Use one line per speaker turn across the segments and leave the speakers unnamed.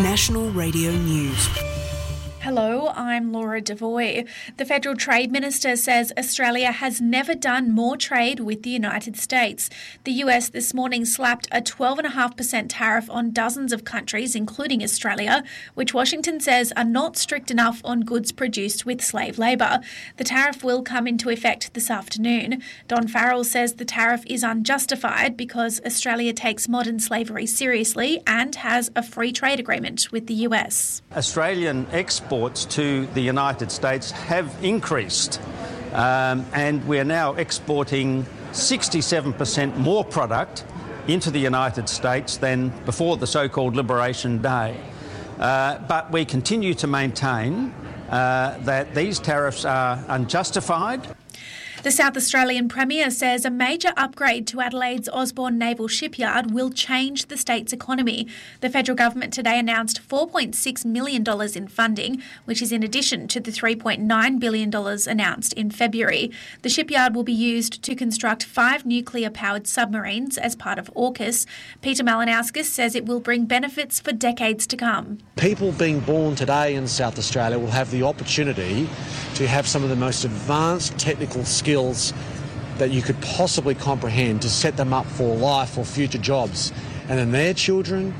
National Radio News.
Hello, I'm Laura Devoy. The Federal Trade Minister says Australia has never done more trade with the United States. The US this morning slapped a 12.5% tariff on dozens of countries, including Australia, which Washington says are not strict enough on goods produced with slave labour. The tariff will come into effect this afternoon. Don Farrell says the tariff is unjustified because Australia takes modern slavery seriously and has a free trade agreement with the US.
Australian exports to the United States have increased and we're now exporting 67% more product into the United States than before the so-called Liberation Day. But we continue to maintain that these tariffs are unjustified.
The South Australian Premier says a major upgrade to Adelaide's Osborne Naval Shipyard will change the state's economy. The federal government today announced $4.6 million in funding, which is in addition to the $3.9 billion announced in February. The shipyard will be used to construct 5 nuclear-powered submarines as part of AUKUS. Peter Malinauskas says it will bring benefits for decades to come.
People being born today in South Australia will have the opportunity to have some of the most advanced technical skills that you could possibly comprehend to set them up for life or future jobs. And then their children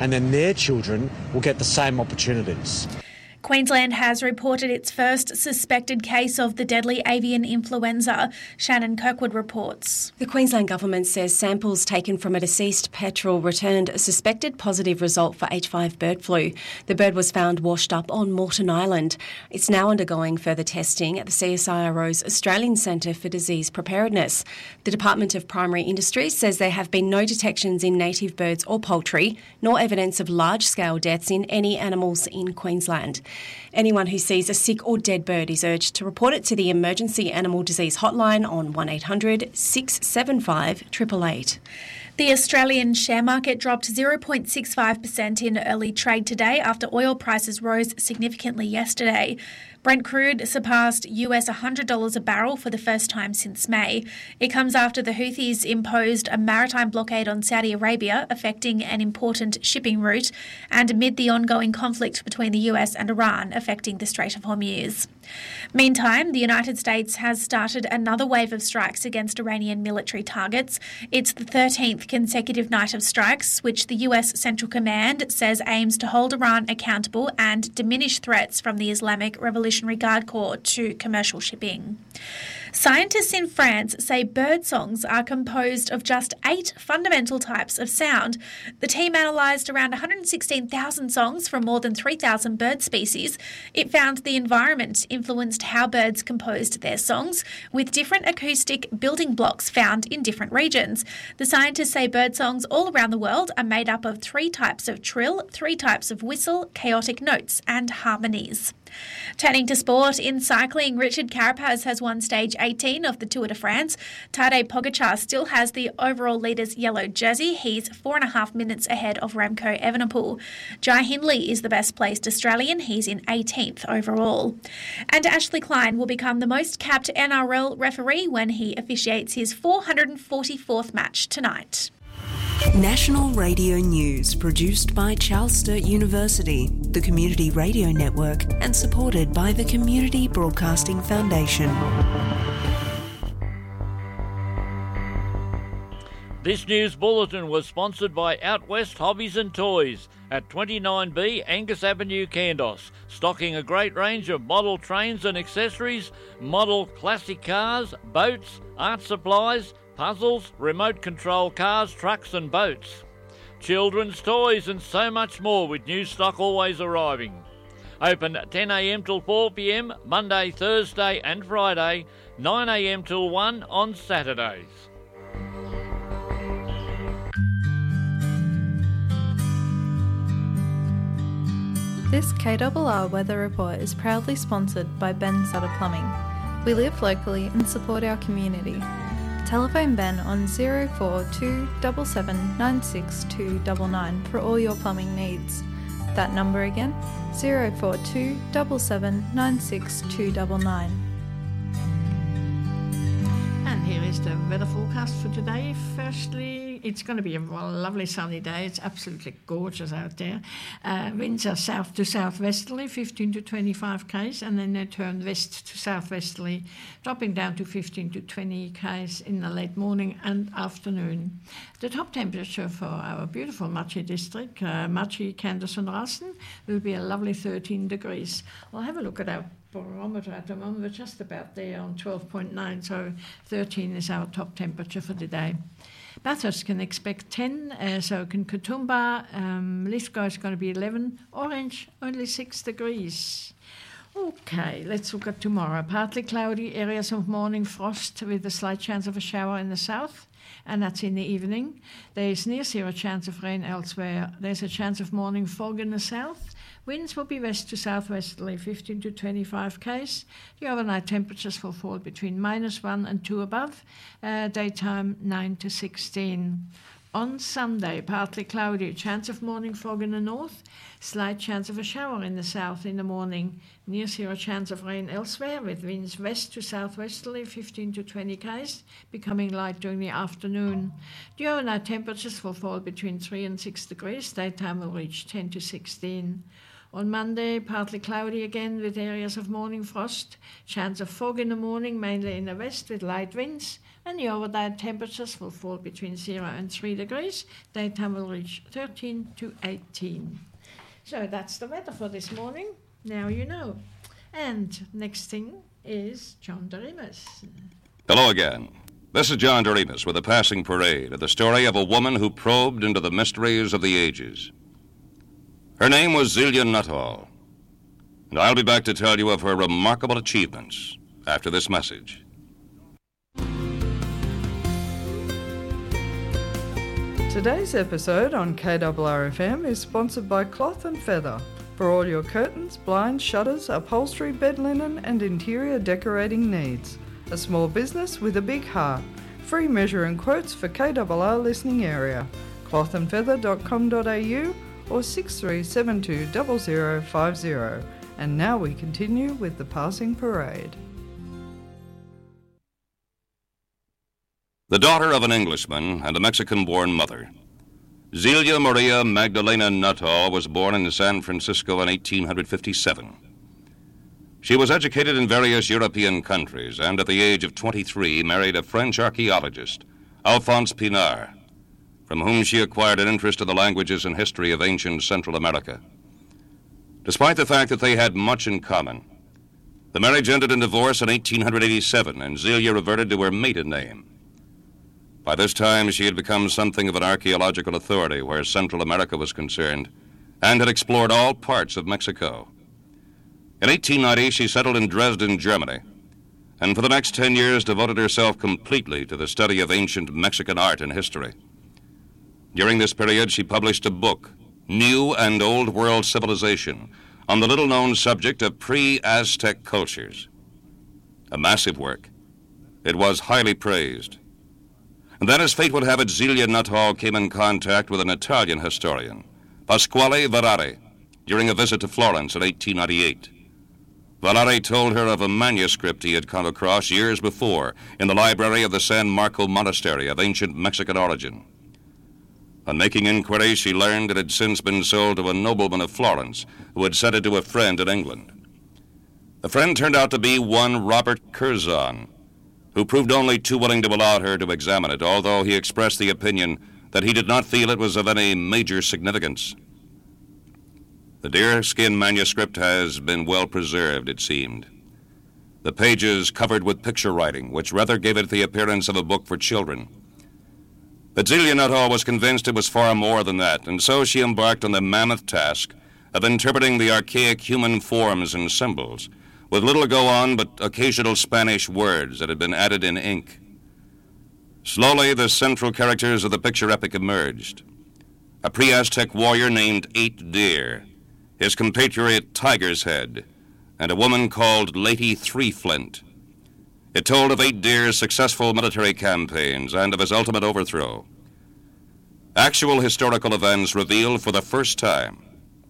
will get the same opportunities.
Queensland has reported its first suspected case of the deadly avian influenza. Shannon Kirkwood reports.
The Queensland Government says samples taken from a deceased petrel returned a suspected positive result for H5 bird flu. The bird was found washed up on Moreton Island. It's now undergoing further testing at the CSIRO's Australian Centre for Disease Preparedness. The Department of Primary Industries says there have been no detections in native birds or poultry, nor evidence of large-scale deaths in any animals in Queensland. Anyone who sees a sick or dead bird is urged to report it to the Emergency Animal Disease Hotline on 1800 675 888.
The Australian share market dropped 0.65% in early trade today after oil prices rose significantly yesterday. Brent crude surpassed US $100 a barrel for the first time since May. It comes after the Houthis imposed a maritime blockade on Saudi Arabia, affecting an important shipping route, and amid the ongoing conflict between the US and Iran, affecting the Strait of Hormuz. Meantime, the United States has started another wave of strikes against Iranian military targets. It's the 13th consecutive night of strikes, which the US Central Command says aims to hold Iran accountable and diminish threats from the Islamic Revolutionary Guard Corps to commercial shipping. Scientists in France say bird songs are composed of just 8 fundamental types of sound. The team analysed around 116,000 songs from more than 3,000 bird species. It found the environment influenced how birds composed their songs, with different acoustic building blocks found in different regions. The scientists say bird songs all around the world are made up of 3 types of trill, 3 types of whistle, chaotic notes and harmonies. Turning to sport, in cycling, Richard Carapaz has won stage 18 of the Tour de France. Tadej Pogacar still has the overall leader's yellow jersey. He's 4.5 minutes ahead of Remco Evenepoel. Jai Hindley is the best placed Australian. He's in 18th overall. And Ashley Klein will become the most capped NRL referee when he officiates his 444th match tonight.
National Radio News, produced by Charles Sturt University, the Community Radio Network, and supported by the Community Broadcasting Foundation.
This news bulletin was sponsored by Out West Hobbies and Toys at 29B Angus Avenue, Kandos, stocking a great range of model trains and accessories, model classic cars, boats, art supplies, puzzles, remote control cars, trucks and boats, children's toys and so much more, with new stock always arriving. Open 10am till 4pm, Monday, Thursday and Friday, 9am till 1 on Saturdays.
This KRR Weather Report is proudly sponsored by Ben Sutter Plumbing. We live locally and support our community. Telephone Ben on 042 77 96299 for all your plumbing needs. That number again, 042 77 96299.
And here is the weather forecast for today. Firstly, morning. It's going to be a lovely sunny day. It's absolutely gorgeous out there. Winds are south to southwesterly, 15 to 25 k's, and then they turn west to southwesterly, dropping down to 15 to 20 k's in the late morning and afternoon. The top temperature for our beautiful Machi district, Machi, Candace and Rassen, will be a lovely 13 degrees. I'll have a look at our barometer at the moment. We're just about there on 12.9, so 13 is our top temperature for the day. Bathurst can expect 10, so can Katoomba. Lithgow is going to be 11. Orange, only 6 degrees. Okay, let's look at tomorrow. Partly cloudy, areas of morning frost with a slight chance of a shower in the south, and that's in the evening. There is near zero chance of rain elsewhere. There's a chance of morning fog in the south. Winds will be west to southwesterly, 15 to 25 k's. The overnight temperatures will fall between -1 and 2 above. Daytime 9 to 16. On Sunday, partly cloudy, chance of morning fog in the north, slight chance of a shower in the south in the morning, near zero chance of rain elsewhere, with winds west to southwesterly, 15 to 20 k's, becoming light during the afternoon. The overnight temperatures will fall between 3 and 6 degrees, daytime will reach 10 to 16. On Monday, partly cloudy again with areas of morning frost, chance of fog in the morning, mainly in the west with light winds, and the overnight temperatures will fall between 0 and 3 degrees. Daytime will reach 13 to 18. So that's the weather for this morning. Now you know. And next thing is John Doremus.
Hello again. This is John Doremus with a passing parade of the story of a woman who probed into the mysteries of the ages. Her name was Zelia Nuttall, and I'll be back to tell you of her remarkable achievements after this message.
Today's episode on KRRFM is sponsored by Cloth & Feather for all your curtains, blinds, shutters, upholstery, bed linen and interior decorating needs. A small business with a big heart. Free measure and quotes for KRR listening area. clothandfeather.com.au or 6372 0050. And now we continue with the passing parade.
The daughter of an Englishman and a Mexican-born mother, Zelia Maria Magdalena Nuttall was born in San Francisco in 1857. She was educated in various European countries and at the age of 23 married a French archaeologist, Alphonse Pinard, from whom she acquired an interest in the languages and history of ancient Central America. Despite the fact that they had much in common, the marriage ended in divorce in 1887, and Zelia reverted to her maiden name. By this time, she had become something of an archaeological authority where Central America was concerned, and had explored all parts of Mexico. In 1890, she settled in Dresden, Germany, and for the next 10 years devoted herself completely to the study of ancient Mexican art and history. During this period, she published a book, New and Old World Civilization, on the little-known subject of pre-Aztec cultures. A massive work. It was highly praised. And then, as fate would have it, Zelia Nuttall came in contact with an Italian historian, Pasquale Varari, during a visit to Florence in 1898. Varari told her of a manuscript he had come across years before in the library of the San Marco Monastery of ancient Mexican origin. On making inquiries, she learned it had since been sold to a nobleman of Florence who had sent it to a friend in England. The friend turned out to be one Robert Curzon, who proved only too willing to allow her to examine it, although he expressed the opinion that he did not feel it was of any major significance. The deerskin manuscript has been well preserved, it seemed. The pages covered with picture writing, which rather gave it the appearance of a book for children. But Zelia Nuttall was convinced it was far more than that, and so she embarked on the mammoth task of interpreting the archaic human forms and symbols, with little to go on but occasional Spanish words that had been added in ink. Slowly, the central characters of the picture epic emerged. A pre-Aztec warrior named Eight Deer, his compatriot Tiger's Head, and a woman called Lady Three Flint. It told of Eight Deer's successful military campaigns and of his ultimate overthrow. Actual historical events revealed for the first time.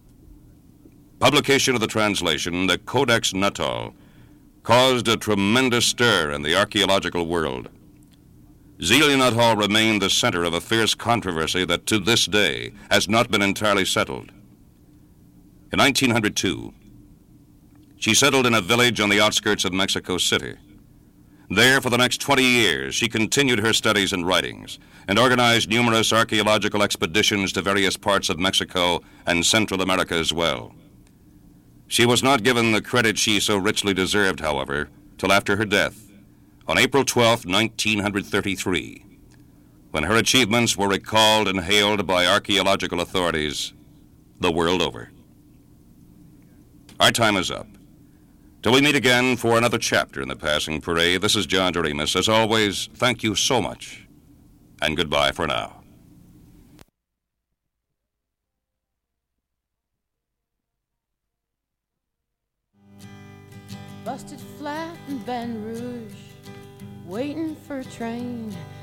Publication of the translation, the Codex Nuttall, caused a tremendous stir in the archaeological world. Zelia Nuttall remained the center of a fierce controversy that to this day has not been entirely settled. In 1902, she settled in a village on the outskirts of Mexico City. There, for the next 20 years, she continued her studies and writings and organized numerous archaeological expeditions to various parts of Mexico and Central America as well. She was not given the credit she so richly deserved, however, till after her death, on April 12, 1933, when her achievements were recalled and hailed by archaeological authorities the world over. Our time is up. Till we meet again for another chapter in the Passing Parade, this is John Doremus. As always, thank you so much, and goodbye for now.
Busted flat in Baton Rouge, waiting for a train.